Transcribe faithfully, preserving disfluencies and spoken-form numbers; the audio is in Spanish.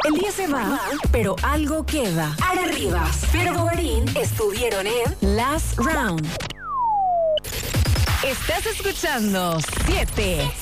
El día se va, pero algo queda. Ara Rivas, Pedro Bogarín estuvieron en Last Round. Estás escuchando siete